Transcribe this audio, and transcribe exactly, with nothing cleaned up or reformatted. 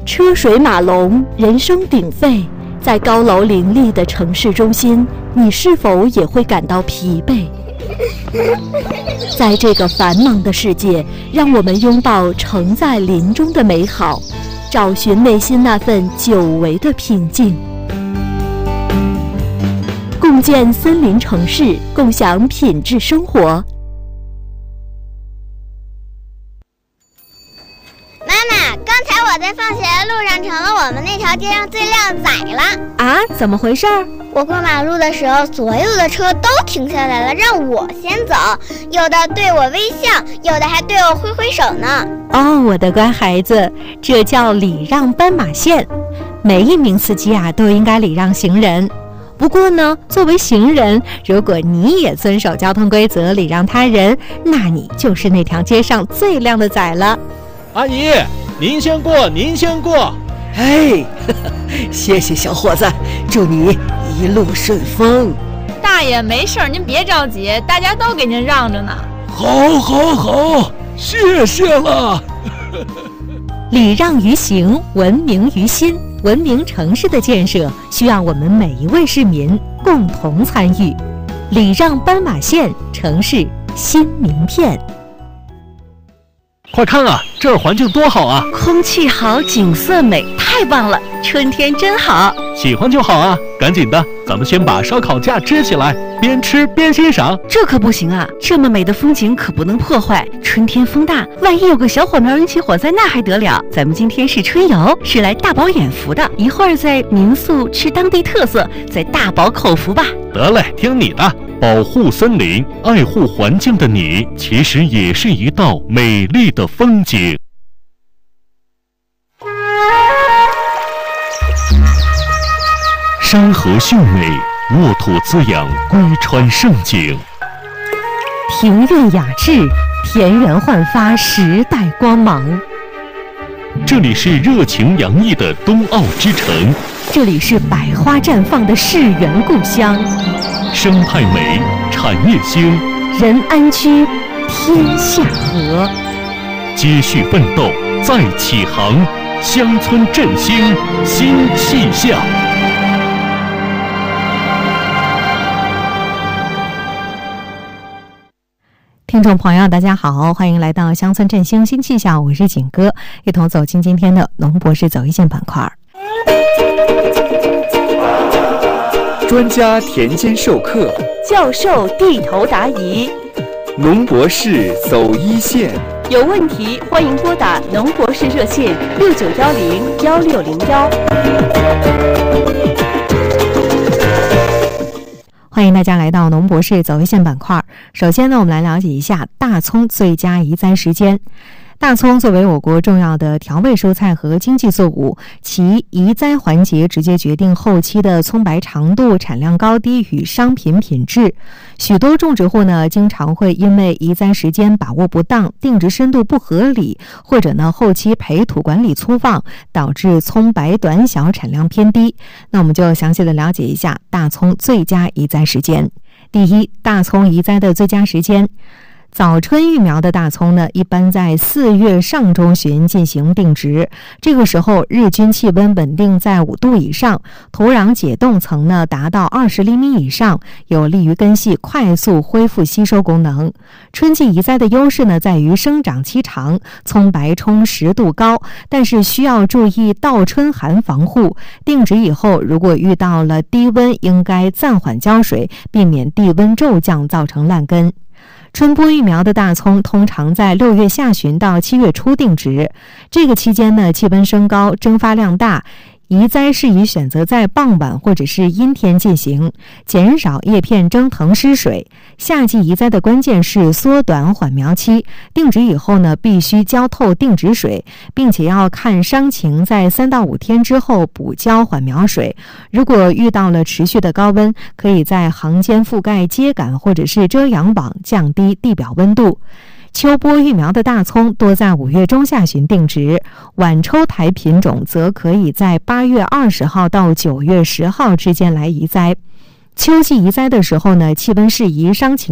车水马龙，人声鼎沸，在高楼林立的城市中心，你是否也会感到疲惫？在这个繁忙的世界，让我们拥抱城在林中的美好，找寻内心那份久违的平静。共建森林城市，共享品质生活。 妈妈，刚才我在放学的路上成了我们那条街上最靓仔了。 啊，怎么回事？ 我过马路的时候，所有的车都停下来了，让我先走，有的对我微笑，有的还对我挥挥手呢。 哦，我的乖孩子，这叫礼让斑马线。每一名司机啊，都应该礼让行人。不过呢，作为行人，如果你也遵守交通规则，礼让他人，那你就是那条街上最靓的仔了。 阿姨，您先过，您先过。 哎，呵呵，谢谢小伙子，祝你一路顺风。 大爷没事，您别着急，大家都给您让着呢。 好，好，好，谢谢了。 礼让于行，文明于心。文明城市的建设需要我们每一位市民共同参与。礼让斑马线，城市新名片。 快看啊，这儿环境多好啊！ 空气好，景色美，太棒了！春天真好。 喜欢就好啊，赶紧的，咱们先把烧烤架支起来，边吃边欣赏。 这可不行啊，这么美的风景可不能破坏。春天风大，万一有个小火苗引起火灾，那还得了？咱们今天是春游，是来大饱眼福的。一会儿在民宿吃当地特色，再大饱口福吧。 得嘞，听你的。保护森林、爱护环境的你，其实也是一道美丽的风景。山河秀美，沃土滋养，归川盛景。 庭院雅致，田园焕发时代光芒。 这里是热情洋溢的冬奥之城， 这里是百花绽放的世园故乡。 生态美，产业兴， 人安居，天下和。 接续奋斗，再起航，乡村振兴新气象。 听众朋友大家好，欢迎来到乡村振兴新气象，我是景哥，一同走进今天的农博士走一线板块。 专家田间授课， 教授地头答疑， 农博士走一线。 有问题欢迎拨打农博士热线六九幺零幺六零幺。 欢迎大家来到农博士走一线板块。首先呢，我们来了解一下大葱最佳移栽时间。大葱作为我国重要的调味蔬菜和经济作物，其移栽环节直接决定后期的葱白长度、产量高低与商品品质。许多种植户呢，经常会因为移栽时间把握不当、定植深度不合理，或者呢后期培土管理粗放，导致葱白短小、产量偏低。那我们就详细的了解一下大葱最佳移栽时间。第一，大葱移栽的最佳时间。早春育苗的大葱呢，一般在四月上中旬进行定植，这个时候日均气温稳定在五度以上，土壤解冻层呢达到二十厘米以上，有利于根系快速恢复吸收功能。春季移栽的优势呢，在于生长期长，葱白充实度高，但是需要注意倒春寒防护。定植以后，如果遇到了低温，应该暂缓浇水，避免地温骤降造成烂根。春播育苗的大葱通常在六月下旬到七月初定植，这个期间呢，气温升高，蒸发量大，移栽适宜选择在傍晚或者是阴天进行，减少叶片蒸腾失水。夏季移栽的关键是缩短缓苗期，定植以后呢，必须浇透定植水，并且要看伤情，在三到五天之后补浇缓苗水。如果遇到了持续的高温，可以在行间覆盖秸秆或者是遮阳网，降低地表温度。秋播育苗的大葱多在五月中下旬定植，晚抽台品种则可以在八月二十号到九月十号之间来移栽。秋季移栽的时候呢，气温适宜，伤情